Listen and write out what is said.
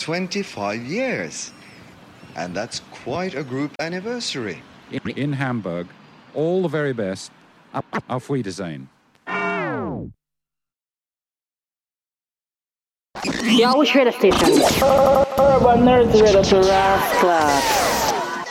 25 years. And that's quite a group anniversary. In Hamburg, all the very best. Auf Wiedersehen. The Always Radio Station. Urban Nerds Radio to Class.